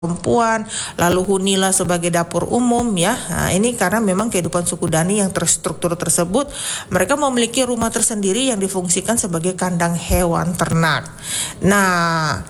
perempuan, lalu hunila sebagai dapur umum ya. Nah, ini karena memang kehidupan suku Dani yang terstruktur tersebut, mereka memiliki rumah tersendiri yang difungsikan sebagai kandang hewan ternak. Nah,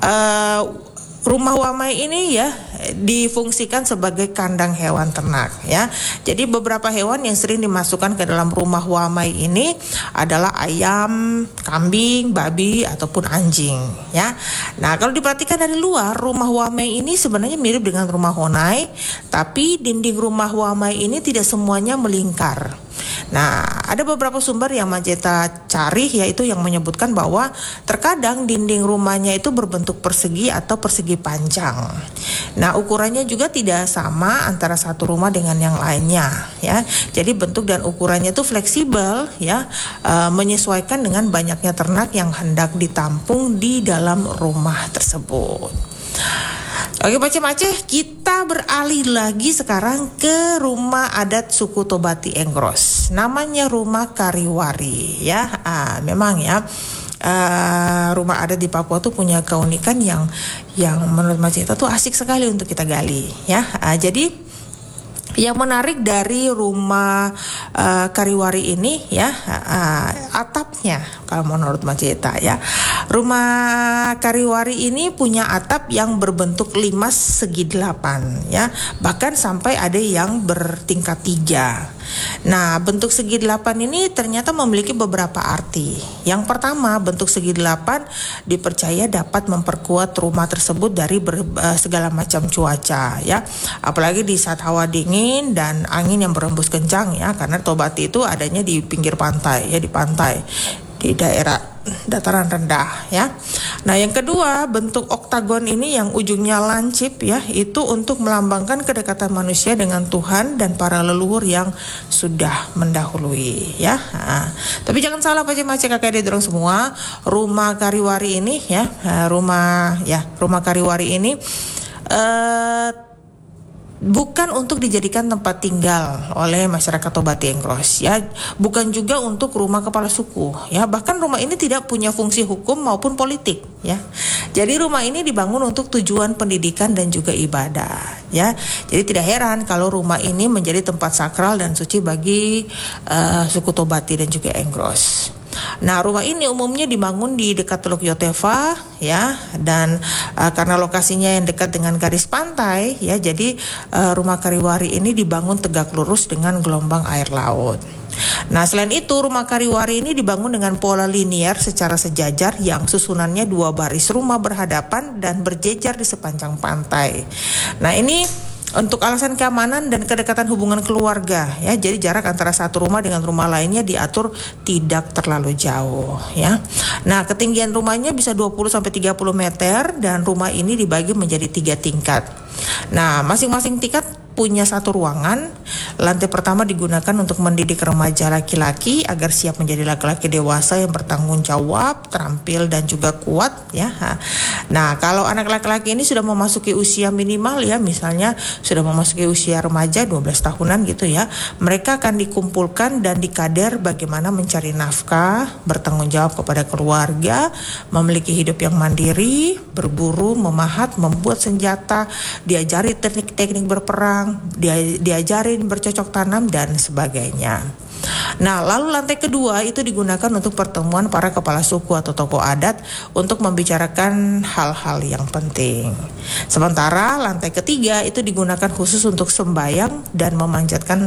rumah Wamai ini ya difungsikan sebagai kandang hewan ternak ya. Jadi beberapa hewan yang sering dimasukkan ke dalam rumah Wamai ini adalah ayam, kambing, babi ataupun anjing ya. Nah, kalau diperhatikan dari luar, rumah Wamai ini sebenarnya mirip dengan rumah Honai, tapi dinding rumah Wamai ini tidak semuanya melingkar. Nah, ada beberapa sumber yang Majeta cari, yaitu yang menyebutkan bahwa terkadang dinding rumahnya itu berbentuk persegi atau persegi panjang. Nah, ukurannya juga tidak sama antara satu rumah dengan yang lainnya ya. Jadi bentuk dan ukurannya itu fleksibel ya, menyesuaikan dengan banyaknya ternak yang hendak ditampung di dalam rumah tersebut. Oke Pak Aceh, kita beralih lagi sekarang ke rumah adat suku Tobati Enggros. Namanya rumah Kariwari ya. Memang ya, rumah adat di Papua tuh punya keunikan yang menurut Majeta tuh asik sekali untuk kita gali ya. Jadi yang menarik dari rumah Kariwari ini ya, atapnya kalau menurut Majeta ya. Rumah Kariwari ini punya atap yang berbentuk 5 segi 8 ya. Bahkan sampai ada yang bertingkat 3. Nah, bentuk segi 8 ini ternyata memiliki beberapa arti. Yang pertama, bentuk segi 8 dipercaya dapat memperkuat rumah tersebut dari segala macam cuaca ya. Apalagi di saat hawa dingin dan angin yang berembus kencang ya, karena Tobati itu adanya di pinggir pantai ya, di pantai, di daerah dataran rendah ya. Nah, yang kedua, bentuk oktagon ini yang ujungnya lancip ya, itu untuk melambangkan kedekatan manusia dengan Tuhan dan para leluhur yang sudah mendahului ya. Tapi jangan salah Pak Aceh kakak dorong semua, rumah Kariwari ini ya, rumah Kariwari ini bukan untuk dijadikan tempat tinggal oleh masyarakat Tobati Enggros ya, bukan juga untuk rumah kepala suku ya, bahkan rumah ini tidak punya fungsi hukum maupun politik ya. Jadi rumah ini dibangun untuk tujuan pendidikan dan juga ibadah ya. Jadi tidak heran kalau rumah ini menjadi tempat sakral dan suci bagi suku Tobati dan juga Enggros. Nah, rumah ini umumnya dibangun di dekat Teluk Yotefa ya, dan karena lokasinya yang dekat dengan garis pantai ya, jadi rumah Kariwari ini dibangun tegak lurus dengan gelombang air laut. Nah, selain itu rumah Kariwari ini dibangun dengan pola linear secara sejajar yang susunannya 2 baris rumah berhadapan dan berjejer di sepanjang pantai. Nah, ini untuk alasan keamanan dan kedekatan hubungan keluarga ya. Jadi jarak antara satu rumah dengan rumah lainnya diatur tidak terlalu jauh ya. Nah, ketinggian rumahnya bisa 20 sampai 30 meter dan rumah ini dibagi menjadi 3 tingkat. Nah, masing-masing tingkat punya satu ruangan. Lantai pertama digunakan untuk mendidik remaja laki-laki agar siap menjadi laki-laki dewasa yang bertanggung jawab, terampil dan juga kuat ya. Nah, kalau anak laki-laki ini sudah memasuki usia minimal ya, misalnya sudah memasuki usia remaja 12 tahunan gitu ya, mereka akan dikumpulkan dan dikader bagaimana mencari nafkah, bertanggung jawab kepada keluarga, memiliki hidup yang mandiri, berburu, memahat, membuat senjata, diajari teknik-teknik berperang, diajarin bercocok tanam dan sebagainya. Nah, lalu lantai kedua itu digunakan untuk pertemuan para kepala suku atau tokoh adat untuk membicarakan hal-hal yang penting. Sementara lantai ketiga itu digunakan khusus untuk sembahyang dan memanjatkan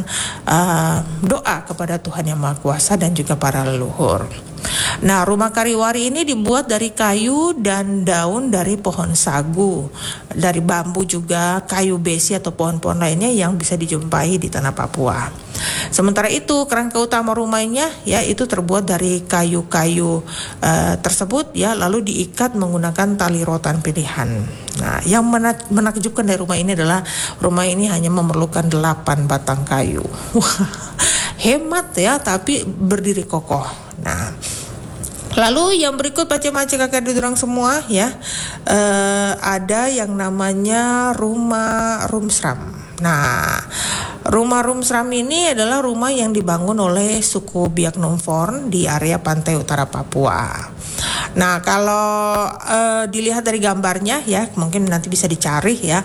doa kepada Tuhan Yang Maha Kuasa dan juga para leluhur. Nah, rumah Kariwari ini dibuat dari kayu dan daun dari pohon sagu, dari bambu juga, kayu besi atau pohon-pohon lainnya yang bisa dijumpai di tanah Papua. Sementara itu kerangka utama rumahnya ya itu terbuat dari kayu-kayu tersebut ya, lalu diikat menggunakan tali rotan pilihan. Nah, yang menakjubkan dari rumah ini adalah rumah ini hanya memerlukan 8 batang kayu. Wah, hemat ya, tapi berdiri kokoh. Nah, lalu yang berikut macam-macam kakak diorang semua ya, ada yang namanya rumah Rumsram. Nah, rumah Rumsram ini adalah rumah yang dibangun oleh suku Biak Numfor di area pantai utara Papua. Nah, kalau dilihat dari gambarnya ya, mungkin nanti bisa dicari ya.